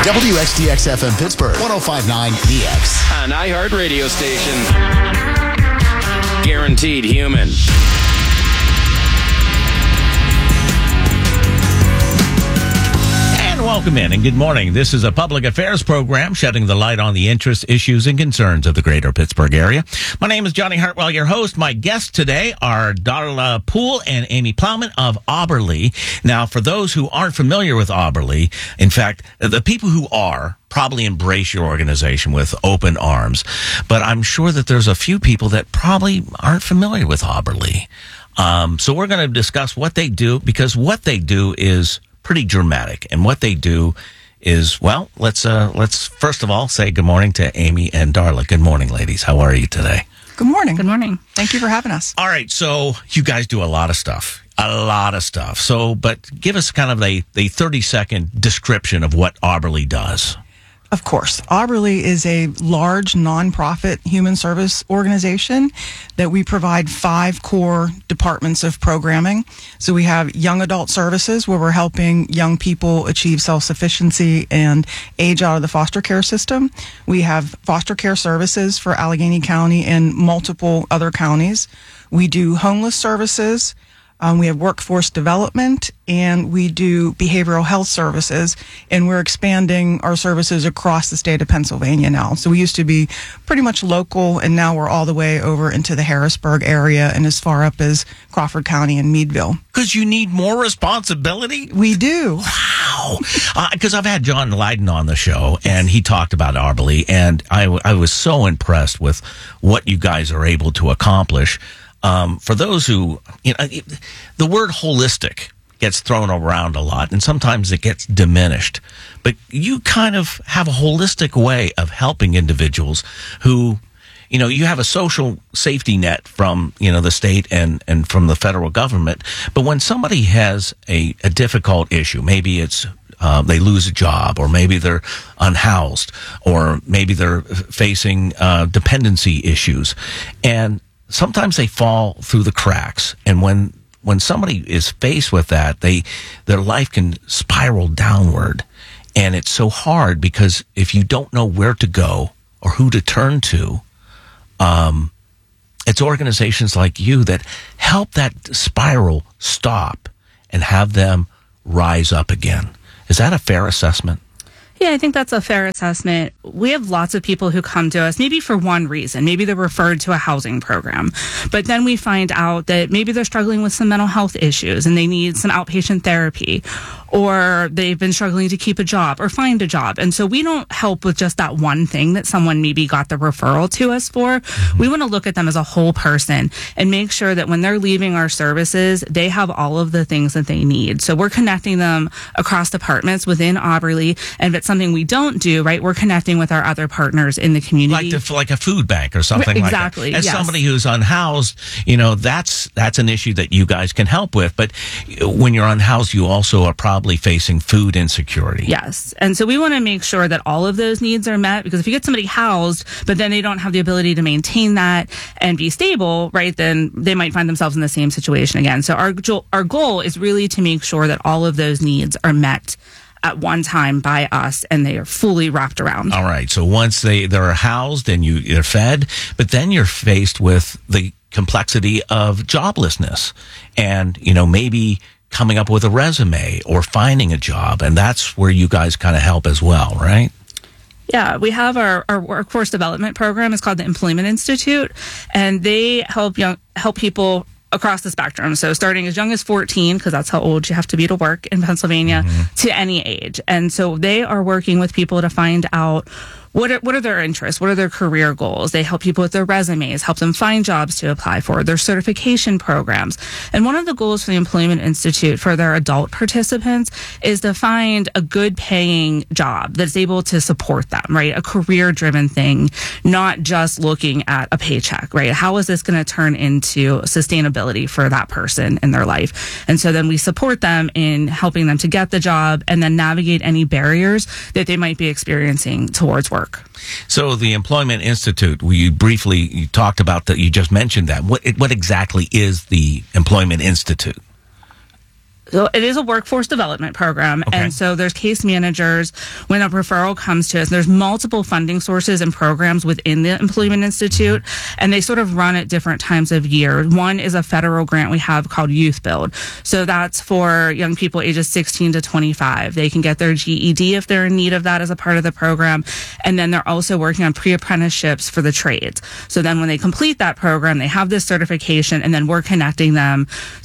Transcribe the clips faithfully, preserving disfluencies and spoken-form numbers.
W X D X F M Pittsburgh, one oh five point nine B X. An iHeart radio station. Guaranteed human. Welcome in and good morning. This is a public affairs program shedding the light on the interests, issues, and concerns of the greater Pittsburgh area. My name is Johnny Hartwell, your host. My guests today are Darla Poole and Amy Plowman of Auberly. Now, for those who aren't familiar with Auberly, in fact, the people who are probably embrace your organization with open arms. But I'm sure that there's a few people that probably aren't familiar with Auberly. Um, so we're going to discuss what they do, because what they do is pretty dramatic, and what they do is, well, let's uh, let's first of all say good morning to Amy and Darla. Good morning, ladies. How are you today? Good morning. Good morning. Thank you for having us. All right, so you guys do a lot of stuff, a lot of stuff. So, but give us kind of a the thirty second description of what Auberly does. Of course. Auberly is a large nonprofit human service organization that we provide five core departments of programming. So we have young adult services, where we're helping young people achieve self-sufficiency and age out of the foster care system. We have foster care services for Allegheny County and multiple other counties. We do homeless services. Um, we have workforce development, and we do behavioral health services, and we're expanding our services across the state of Pennsylvania now. So we used to be pretty much local, and now we're all the way over into the Harrisburg area and as far up as Crawford County and Meadville. Because you need more responsibility? We do. Wow. Because uh, I've had John Lydon on the show, and he talked about Auberly, and I, w- I was so impressed with what you guys are able to accomplish. Um, for those who, you know, the word holistic gets thrown around a lot, and sometimes it gets diminished. But you kind of have a holistic way of helping individuals who, you know, you have a social safety net from, you know, the state and, and from the federal government. But when somebody has a, a difficult issue, maybe it's Uh, they lose a job, or maybe they're unhoused, or maybe they're facing uh, dependency issues, and sometimes they fall through the cracks. And when when somebody is faced with that, they their life can spiral downward, and it's so hard because if you don't know where to go or who to turn to, um, it's organizations like you that help that spiral stop and have them rise up again. Is that a fair assessment? Yeah, I think that's a fair assessment. We have lots of people who come to us, maybe for one reason. Maybe they're referred to a housing program. But then we find out that maybe they're struggling with some mental health issues and they need some outpatient therapy, or they've been struggling to keep a job or find a job. And so we don't help with just that one thing that someone maybe got the referral to us for. Mm-hmm. We want to look at them as a whole person and make sure that when they're leaving our services, they have all of the things that they need. So we're connecting them across departments within Auberly. And if it's something we don't do, right, we're connecting with our other partners in the community. Like, the, like a food bank or something exactly, like that. Exactly, As yes. somebody who's unhoused, you know, that's that's an issue that you guys can help with. But when you're unhoused, you also are probably facing food insecurity. Yes. And so we want to make sure that all of those needs are met, because if you get somebody housed, but then they don't have the ability to maintain that and be stable, right, then they might find themselves in the same situation again. So our, our goal is really to make sure that all of those needs are met at one time by us, and they are fully wrapped around. All right. So once they, they're housed and you, you're fed, but then you're faced with the complexity of joblessness and, you know, maybe coming up with a resume or finding a job. And that's where you guys kind of help as well, right? Yeah, we have our, our workforce development program. It's called the Employment Institute, and they help young help people across the spectrum. So starting as young as fourteen, because that's how old you have to be to work in Pennsylvania, mm-hmm. to any age. And so they are working with people to find out What are, what are their interests? What are their career goals? They help people with their resumes, help them find jobs to apply for, their certification programs. And one of the goals for the Employment Institute for their adult participants is to find a good paying job that's able to support them, right? A career driven thing, not just looking at a paycheck, right? How is this going to turn into sustainability for that person in their life? And so then we support them in helping them to get the job and then navigate any barriers that they might be experiencing towards work. So the Employment Institute, we briefly you talked about that. You just mentioned that. What what exactly is the Employment Institute? So it is a workforce development program. Okay. And so there's case managers when a referral comes to us. There's multiple funding sources and programs within the Employment Institute, and they sort of run at different times of year. One is a federal grant we have called Youth Build. So that's for young people ages sixteen to twenty-five. They can get their G E D if they're in need of that as a part of the program. And then they're also working on pre-apprenticeships for the trades. So then when they complete that program, they have this certification, and then we're connecting them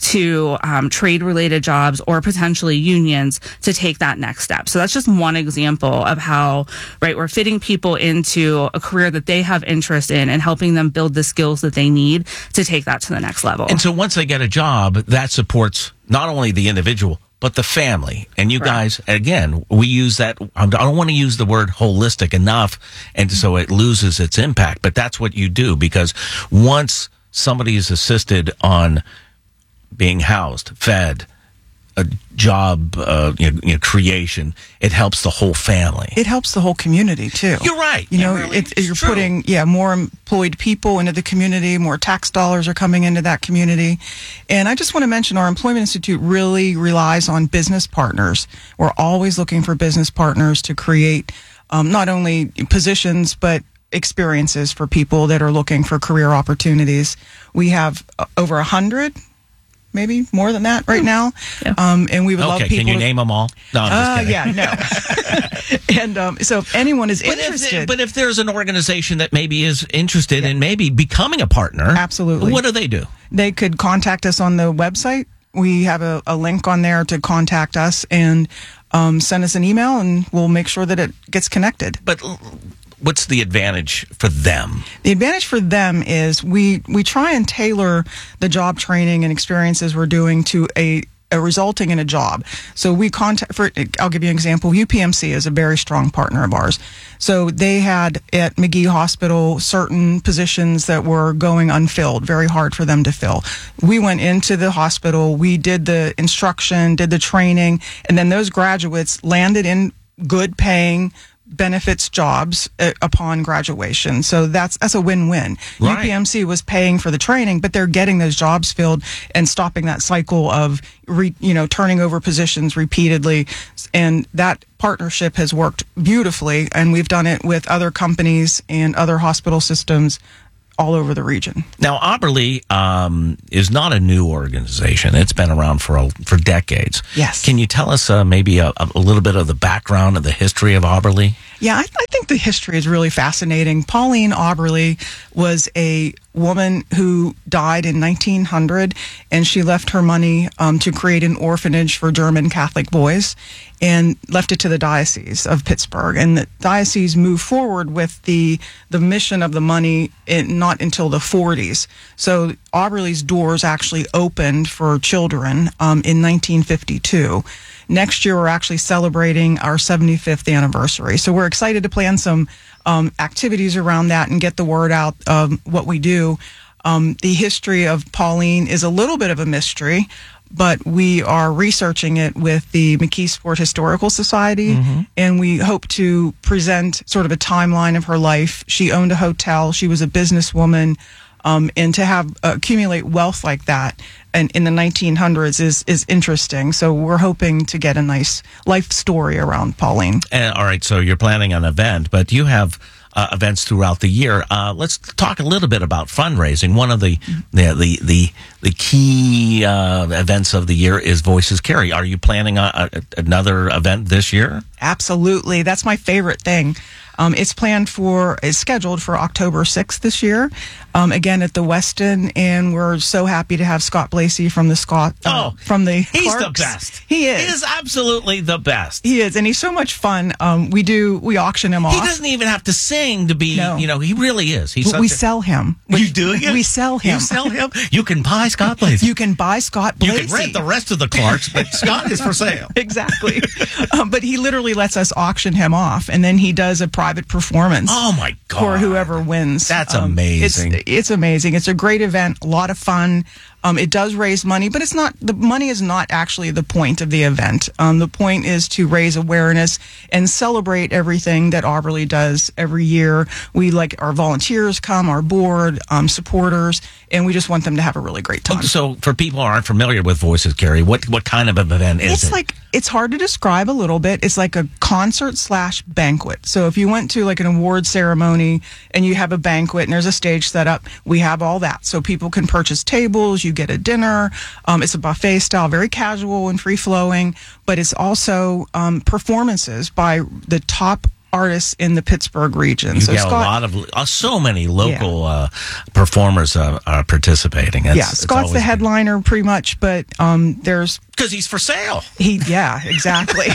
to um, trade-related jobs or potentially unions to take that next step. So that's just one example of how, right, we're fitting people into a career that they have interest in and helping them build the skills that they need to take that to the next level. And so once they get a job, that supports not only the individual, but the family. And you guys, again, we use that, I don't want to use the word holistic enough, and so it loses its impact, but that's what you do, because once somebody is assisted on being housed, fed, a job uh, you know, you know, creation, it helps the whole family. It helps the whole community too. You're right. You know, It really it, is you're true. putting yeah more employed people into the community, more tax dollars are coming into that community. And I just want to mention our Employment Institute really relies on business partners. We're always looking for business partners to create um, not only positions but experiences for people that are looking for career opportunities. We have uh, over a hundred. Maybe more than that right now. Yeah. Um, and we would love Okay, people can you to, name them all? No, I'm just Uh, kidding. yeah, no. and um, so if anyone is But if, interested, but if there's an organization that maybe is interested in maybe becoming a partner, Absolutely. what do they do? they could contact us on the website. We have a, a link on there to contact us and um, send us an email, and we'll make sure that it gets connected. But l- what's the advantage for them? The advantage for them is we we try and tailor the job training and experiences we're doing to a, a resulting in a job. So we contact for I'll give you an example. U P M C is a very strong partner of ours. So they had at McGee Hospital certain positions that were going unfilled, very hard for them to fill. We went into the hospital, we did the instruction, did the training, and then those graduates landed in good paying benefits jobs uh, upon graduation. So that's that's a win-win. Right. U P M C was paying for the training, but they're getting those jobs filled and stopping that cycle of re, you know turning over positions repeatedly. And that partnership has worked beautifully, and we've done it with other companies and other hospital systems all over the region. Now, Auberly um, is not a new organization. It's been around for a, for decades. Yes. Can you tell us uh, maybe a, a little bit of the background of the history of Auberly? Yeah, I, I think the history is really fascinating. Pauline Auberly was a woman who died in nineteen hundred, and she left her money um, to create an orphanage for German Catholic boys and left it to the Diocese of Pittsburgh. And the diocese moved forward with the the mission of the money in, not until the forties. So Auberly's doors actually opened for children um, in nineteen fifty-two. Next year, we're actually celebrating our seventy-fifth anniversary. So we're excited to plan some um, activities around that and get the word out of what we do. Um, the history of Pauline is a little bit of a mystery, but we are researching it with the McKeesport Historical Society, mm-hmm. and we hope to present sort of a timeline of her life. She owned a hotel. She was a businesswoman. Um, and to have uh, accumulate wealth like that and in the nineteen hundreds is is interesting. So we're hoping to get a nice life story around Pauline. Uh, all right, so you're planning an event, but you have uh, events throughout the year. Uh, let's talk a little bit about fundraising. One of the the the the, the key uh, events of the year is Voices Carry. Are you planning a, a, another event this year? Absolutely, that's my favorite thing. Um, it's planned for, it's scheduled for October sixth this year, um, again at the Westin, and we're so happy to have Scott Blasey from the Scott, uh, Oh, from the He's Clarks. the best. He is. He is absolutely the best. He is, and he's so much fun. Um, we do, we auction him off. He doesn't even have to sing to be, No. you know, he really is. He's we we such a- sell him. You do it? We sell him. You sell him? You can buy Scott Blasey. You can buy Scott You Blasey. can rent the rest of the Clarks, but Scott is for sale. Exactly. um, but he literally lets us auction him off, and then he does a private performance. Oh my God. For whoever wins. That's Um, amazing. It's, it's amazing. It's a great event, a lot of fun. Um, it does raise money, but it's not, the money is not actually the point of the event. Um, the point is to raise awareness and celebrate everything that Auberly does every year. We like our volunteers come, our board, um, supporters, and we just want them to have a really great time. So, for people who aren't familiar with Voices Carry, what what kind of an event is It's it? like, it's hard to describe a little bit. It's like a concert slash banquet. So if you went to like an award ceremony and you have a banquet and there's a stage set up, we have all that. So people can purchase tables, you get a dinner. Um, it's a buffet style, very casual and free flowing, but it's also um, performances by the top artists in the Pittsburgh region. You so get Scott, a lot of uh, so many local uh, performers uh, are participating. It's, yeah, Scott's the headliner pretty much, but um, there's because he's for sale. He, yeah, exactly.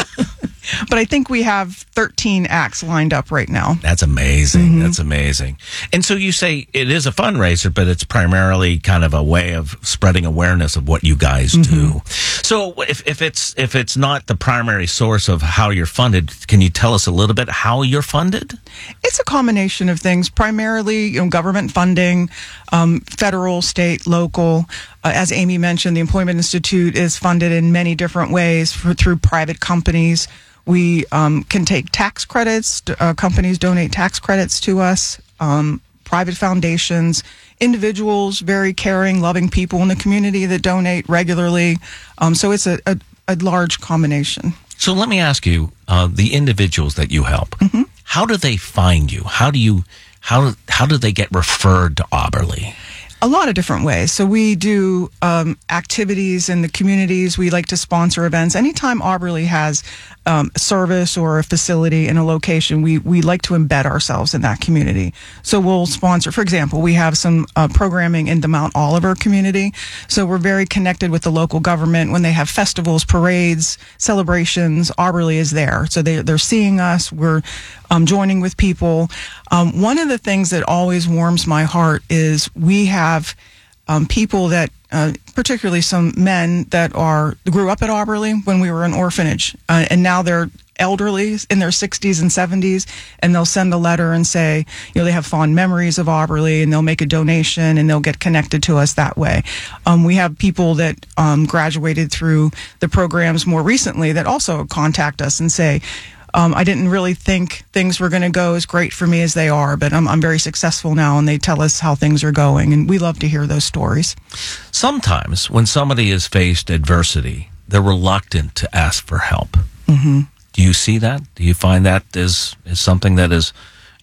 But I think we have thirteen acts lined up right now. That's amazing. Mm-hmm. That's amazing. And so you say it is a fundraiser, but it's primarily kind of a way of spreading awareness of what you guys Mm-hmm. do. So if, if it's if it's not the primary source of how you're funded, can you tell us a little bit how you're funded? It's a combination of things, primarily you know, government funding, um, federal, state, local. Uh, as Amy mentioned, the Employment Institute is funded in many different ways for, through private companies. We um, can take tax credits. Uh, companies donate tax credits to us. Um, private foundations, individuals, very caring, loving people in the community that donate regularly. Um, so it's a, a, a large combination. So let me ask you, uh, the individuals that you help, Mm-hmm. how do they find you? How do you how how do they get referred to Auberly? A lot of different ways. So we do um, activities in the communities. We like to sponsor events. Anytime Auberly has um, a service or a facility in a location, we, we like to embed ourselves in that community. So we'll sponsor, for example, we have some uh, programming in the Mount Oliver community. So we're very connected with the local government. When they have festivals, parades, celebrations, Auberly is there. So they, they're seeing us. We're um, joining with people. Um, one of the things that always warms my heart is we have have um, people that, uh, particularly some men that are grew up at Auberly when we were an orphanage, uh, and now they're elderly in their sixties and seventies, and they'll send a letter and say, you know, they have fond memories of Auberly, and they'll make a donation, and they'll get connected to us that way. Um, we have people that um, graduated through the programs more recently that also contact us and say, Um, I didn't really think things were going to go as great for me as they are, but I'm, I'm very successful now, and they tell us how things are going, and we love to hear those stories. Sometimes when somebody has faced adversity, they're reluctant to ask for help. Mm-hmm. Do you see that? Do you find that is is something that is,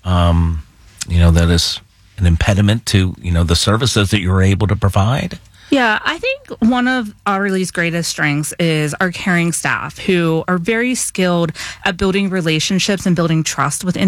um, you know, that is an impediment to, you know, the services that you're able to provide? Yeah, I think one of Auberly's greatest strengths is our caring staff who are very skilled at building relationships and building trust with